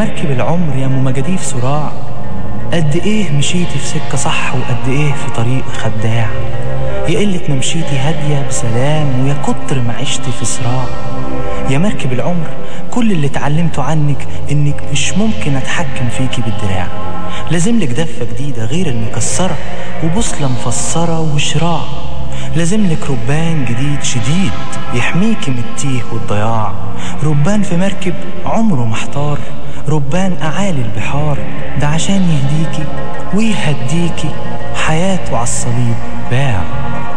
مركب العمر يا مجاديف صراع، قد ايه مشيتي في سكة صح وقد ايه في طريق خداع، يا قلة ما مشيتي هادية بسلام ويا كتر ما عشتي في صراع. يا مركب العمر كل اللي اتعلمته عنك انك مش ممكن اتحكم فيكي بالدراع، لازملك دفة جديدة غير المكسرة وبوصلة مفسرة وشراع، لازملك ربان جديد شديد يحميكي من التيه والضياع، ربان في مركب عمره محتار، ربان أعالي البحار، ده عشان يهديكي ويهديكي حياته عالصليب باع.